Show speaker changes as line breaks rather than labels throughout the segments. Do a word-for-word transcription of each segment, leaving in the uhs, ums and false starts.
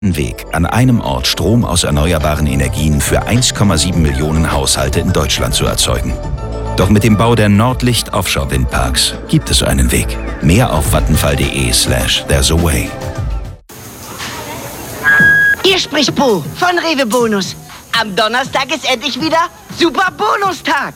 Weg, an einem Ort Strom aus erneuerbaren Energien für eins Komma sieben Millionen Haushalte in Deutschland zu erzeugen. Doch mit dem Bau der Nordlicht Offshore Windparks gibt es einen Weg. Mehr auf vattenfall.de slash there's a way.
Hier spricht Bo von Rewe Bonus. Am Donnerstag ist endlich wieder Super Bonustag.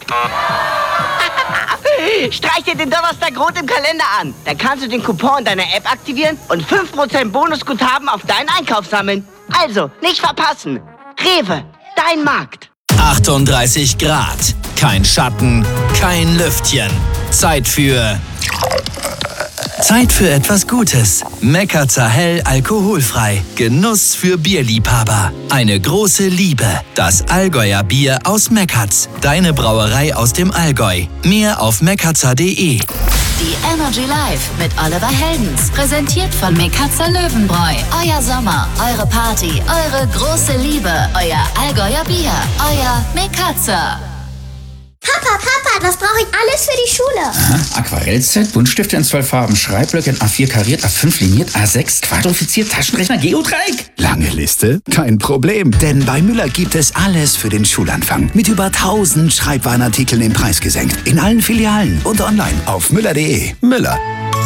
Streich dir den Donnerstag rot im Kalender an. Dann kannst du den Coupon in deiner App aktivieren und fünf Prozent Bonusguthaben auf deinen Einkauf sammeln. Also, nicht verpassen. Rewe, dein Markt.
achtunddreißig Grad. Kein Schatten, kein Lüftchen. Zeit für... Zeit für etwas Gutes. Meckerzer Hell alkoholfrei. Genuss für Bierliebhaber. Eine große Liebe. Das Allgäuer Bier aus Meckerz. Deine Brauerei aus dem Allgäu. Mehr auf meckerzer punkt de.
Die Energy Live mit Oliver Heldens. Präsentiert von Meckerzer Löwenbräu. Euer Sommer, eure Party, eure große Liebe. Euer Allgäuer Bier. Euer Meckerzer.
Papa, Papa, das brauche ich alles für die Schule.
Aha, Aquarellset, Buntstifte in zwölf Farben, Schreibblöcke in A vier kariert, A fünf liniert, A sechs quadrifiziert, Taschenrechner, Geodreieck.
Lange Liste? Kein Problem, denn bei Müller gibt es alles für den Schulanfang. Mit über tausend Schreibwarenartikeln im Preis gesenkt. In allen Filialen und online auf müller punkt de. Müller.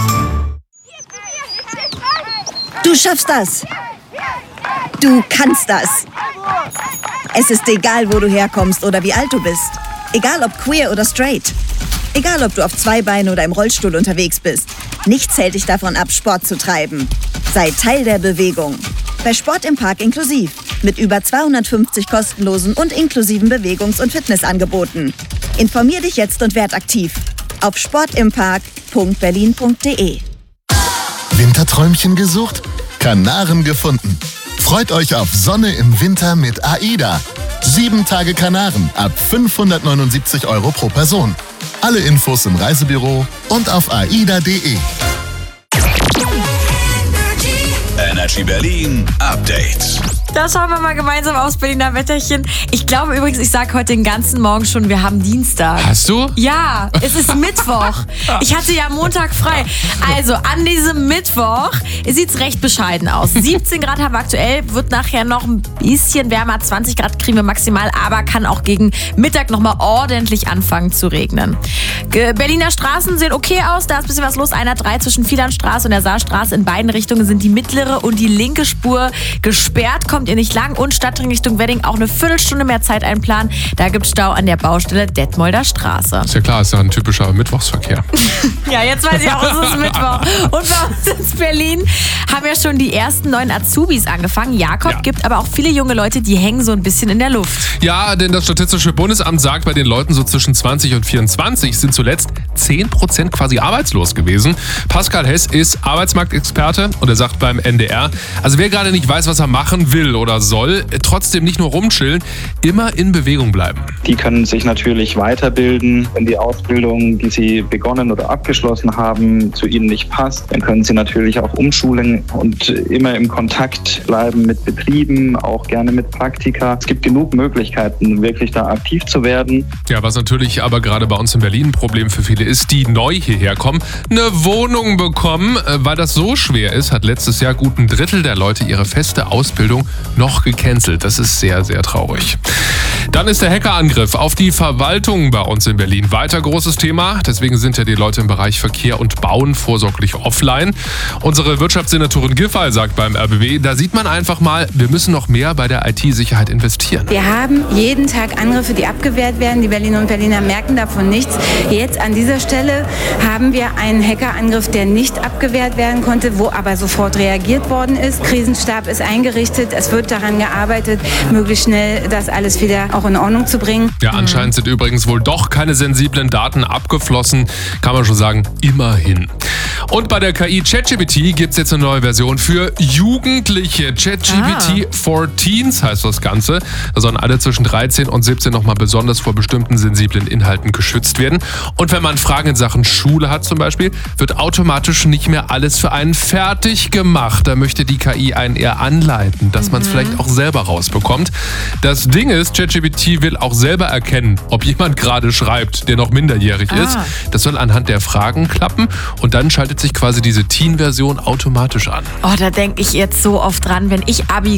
Du schaffst das. Du kannst das. Es ist egal, wo du herkommst oder wie alt du bist. Egal ob queer oder straight. Egal ob du auf zwei Beinen oder im Rollstuhl unterwegs bist. Nichts hält dich davon ab, Sport zu treiben. Sei Teil der Bewegung. Bei Sport im Park inklusiv. Mit über zweihundertfünfzig kostenlosen und inklusiven Bewegungs- und Fitnessangeboten. Informier dich jetzt und werd aktiv. Auf sportimpark punkt berlin punkt de.
Winterträumchen gesucht? Kanaren gefunden. Freut euch auf Sonne im Winter mit AIDA. Sieben Tage Kanaren ab fünfhundertneunundsiebzig Euro pro Person. Alle Infos im Reisebüro und auf aida punkt de.
Energy Berlin Update.
Da schauen wir mal gemeinsam aufs Berliner Wetterchen. Ich glaube übrigens, ich sage heute den ganzen Morgen schon, wir haben Dienstag.
Hast du?
Ja, es ist Mittwoch. Ich hatte ja Montag frei. Also an diesem Mittwoch sieht es recht bescheiden aus. siebzehn Grad haben wir aktuell, wird nachher noch ein bisschen wärmer. zwanzig Grad kriegen wir maximal, aber kann auch gegen Mittag nochmal ordentlich anfangen zu regnen. Berliner Straßen sehen okay aus, da ist ein bisschen was los. Einer drei zwischen Fiedernstraße und der Saarstraße. In beiden Richtungen sind die mittlere und die linke Spur gesperrt. Kommt ihr nicht lang, und Stadtring Richtung Wedding auch eine Viertelstunde mehr Zeit einplanen. Da gibt es Stau an der Baustelle Detmolder Straße.
Ist ja klar, ist ja ein typischer Mittwochsverkehr.
Ja, jetzt weiß ich auch, es ist Mittwoch. Und bei uns in Berlin haben ja schon die ersten neuen Azubis angefangen. Jakob, ja. Gibt aber auch viele junge Leute, die hängen so ein bisschen in der Luft.
Ja, denn das Statistische Bundesamt sagt, bei den Leuten so zwischen zwanzig und vierundzwanzig sind zuletzt zehn Prozent quasi arbeitslos gewesen. Pascal Hess ist Arbeitsmarktexperte und er sagt beim N D R, also wer gerade nicht weiß, was er machen will oder soll, trotzdem nicht nur rumchillen, immer in Bewegung bleiben.
Die können sich natürlich weiterbilden. Wenn die Ausbildung, die sie begonnen oder abgeschlossen haben, zu ihnen nicht passt, dann können sie natürlich auch umschulen und immer im Kontakt bleiben mit Betrieben, auch gerne mit Praktika. Es gibt genug Möglichkeiten, wirklich da aktiv zu werden.
Ja, was natürlich aber gerade bei uns in Berlin ein Problem für viele ist, die neu hierher kommen, eine Wohnung bekommen. Weil das so schwer ist, hat letztes Jahr gut ein Drittel der Leute ihre feste Ausbildung noch gecancelt. Das ist sehr, sehr traurig. Dann ist der Hackerangriff auf die Verwaltung bei uns in Berlin weiter großes Thema. Deswegen sind ja die Leute im Bereich Verkehr und Bauen vorsorglich offline. Unsere Wirtschaftssenatorin Giffey sagt beim R B B, da sieht man einfach mal, wir müssen noch mehr bei der I T-Sicherheit investieren.
Wir haben jeden Tag Angriffe, die abgewehrt werden. Die Berliner und Berliner merken davon nichts. Jetzt an dieser Stelle haben wir einen Hackerangriff, der nicht abgewehrt werden konnte, wo aber sofort reagiert worden ist. Krisenstab ist eingerichtet. Es wird daran gearbeitet, möglichst schnell das alles wieder auch in Ordnung zu bringen.
Ja, anscheinend sind übrigens wohl doch keine sensiblen Daten abgeflossen. Kann man schon sagen, immerhin. Und bei der K I ChatGPT gibt es jetzt eine neue Version für Jugendliche. ChatGPT ah. for Teens heißt das Ganze. Da sollen alle zwischen dreizehn und siebzehn nochmal besonders vor bestimmten sensiblen Inhalten geschützt werden. Und wenn man Fragen in Sachen Schule hat zum Beispiel, wird automatisch nicht mehr alles für einen fertig gemacht. Da möchte die K I einen eher anleiten, dass mhm. man es vielleicht auch selber rausbekommt. Das Ding ist, ChatGPT will auch selber erkennen, ob jemand gerade schreibt, der noch minderjährig ah. ist. Das soll anhand der Fragen klappen und dann schaltet lädt sich quasi diese Teen-Version automatisch an.
Oh, da denke ich jetzt so oft dran, wenn ich Abi